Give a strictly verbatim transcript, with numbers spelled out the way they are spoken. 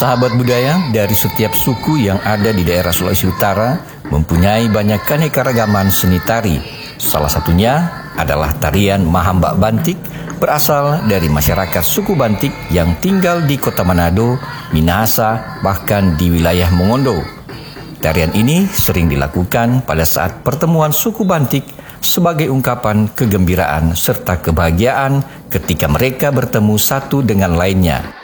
Sahabat budaya dari setiap suku yang ada di daerah Sulawesi Utara mempunyai banyak keanekaragaman seni tari. Salah satunya adalah tarian Mahambak Bantik, berasal dari masyarakat suku Bantik yang tinggal di Kota Manado, Minahasa, bahkan di wilayah Mongondo. Tarian ini sering dilakukan pada saat pertemuan suku Bantik sebagai ungkapan kegembiraan serta kebahagiaan ketika mereka bertemu satu dengan lainnya.